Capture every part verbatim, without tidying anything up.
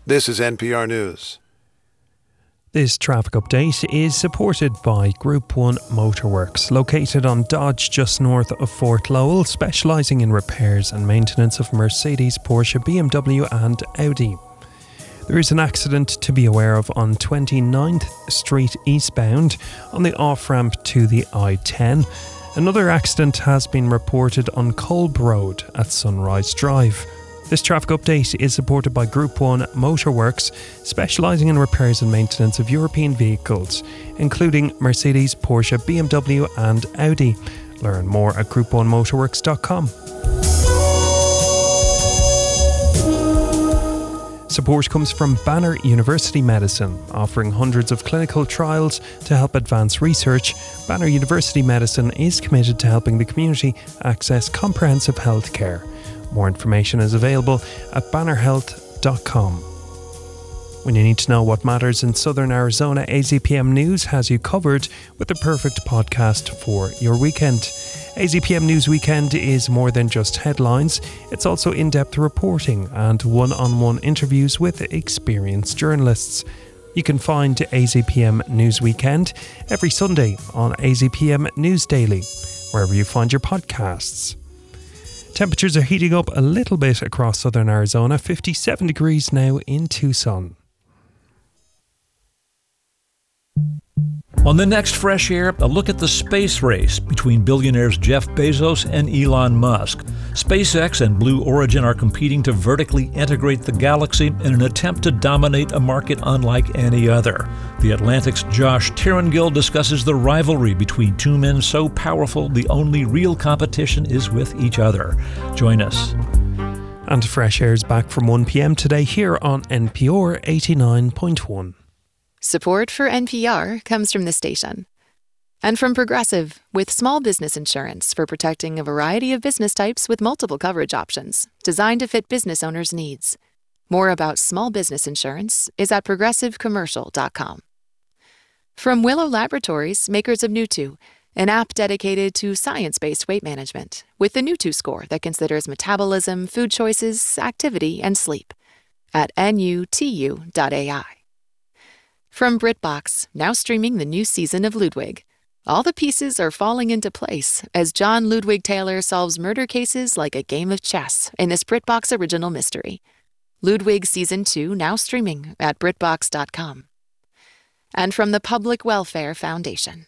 This is N P R News. This traffic update is supported by Group one Motorworks, located on Dodge just north of Fort Lowell, specialising in repairs and maintenance of Mercedes, Porsche, B M W and Audi. There is an accident to be aware of on twenty-ninth Street eastbound on the off-ramp to the I ten. Another accident has been reported on Kolb Road at Sunrise Drive. This traffic update is supported by Group one Motorworks, specialising in repairs and maintenance of European vehicles, including Mercedes, Porsche, B M W and Audi. Learn more at group one motorworks dot com. Support comes from Banner University Medicine, offering hundreds of clinical trials to help advance research. Banner University Medicine is committed to helping the community access comprehensive health care. More information is available at banner health dot com. When you need to know what matters in southern Arizona, A Z P M News has you covered with the perfect podcast for your weekend. A Z P M News Weekend is more than just headlines. It's also in-depth reporting and one-on-one interviews with experienced journalists. You can find A Z P M News Weekend every Sunday on A Z P M News Daily, wherever you find your podcasts. Temperatures are heating up a little bit across southern Arizona, fifty-seven degrees now in Tucson. On the next Fresh Air, a look at the space race between billionaires Jeff Bezos and Elon Musk. SpaceX and Blue Origin are competing to vertically integrate the galaxy in an attempt to dominate a market unlike any other. The Atlantic's Josh Tirangill discusses the rivalry between two men so powerful the only real competition is with each other. Join us. And Fresh Air is back from one p.m. today here on N P R eighty-nine point one. Support for N P R comes from the station. And from Progressive, with small business insurance for protecting a variety of business types with multiple coverage options, designed to fit business owners' needs. More about small business insurance is at progressive commercial dot com. From Willow Laboratories, makers of Nutu, an app dedicated to science-based weight management, with the Nutu score that considers metabolism, food choices, activity, and sleep, at nutu dot a i. From BritBox, now streaming the new season of Ludwig. All the pieces are falling into place as John Ludwig Taylor solves murder cases like a game of chess in this BritBox original mystery. Ludwig Season two now streaming at brit box dot com. And from the Public Welfare Foundation.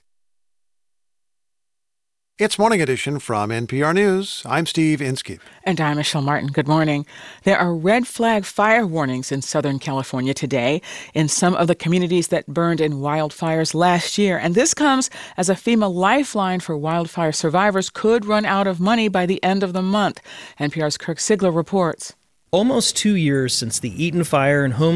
It's Morning Edition from N P R News. I'm Steve Inskeep. And I'm Michelle Martin. Good morning. There are red flag fire warnings in Southern California today in some of the communities that burned in wildfires last year. And this comes as a FEMA lifeline for wildfire survivors could run out of money by the end of the month. N P R's Kirk Sigler reports. Almost two years since the Eaton fire and home